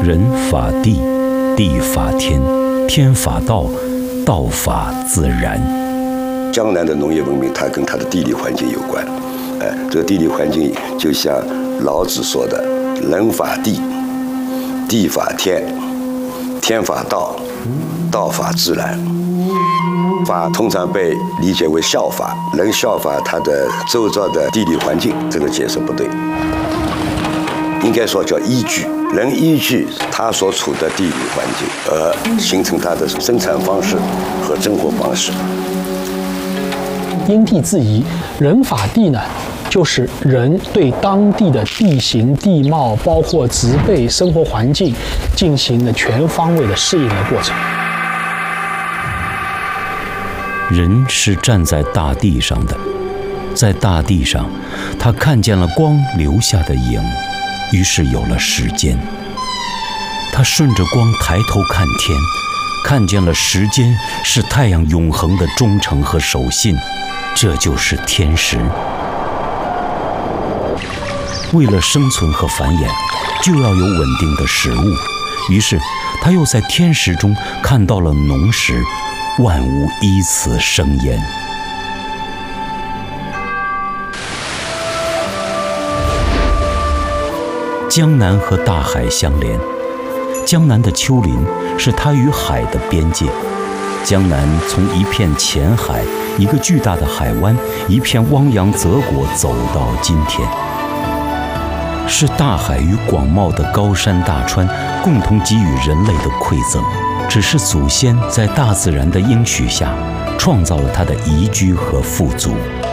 人法地，地法天，天法道，道法自然。 江南的农业文明，它跟它的地理环境有关。这个地理环境就像老子说的“人法地，地法天，天法道，道法自然”。法通常被理解为效法，人效法它的周遭的地理环境，这个解释不对，应该说叫依据。人依据他所处的地理环境而形成他的生产方式和生活方式。 因地制宜，人法地呢，就是人对当地的地形地貌，包括植被、生活环境进行了全方位的适应的过程。 人是站在大地上的，在大地上，他看见了光留下的影，于是有了时间。他顺着光抬头看天，看见了时间是太阳永恒的忠诚和守信，这就是天时。为了生存和繁衍，就要有稳定的食物，于是他又在天时中看到了农时，万物依此生焉。江南和大海相连，江南的丘陵是它与海的边界。江南从一片浅海，一个巨大的海湾，一片汪洋泽国走到今天，是大海与广袤的高山大川共同给予人类的馈赠，只是祖先在大自然的应许下，创造了它的宜居和富足。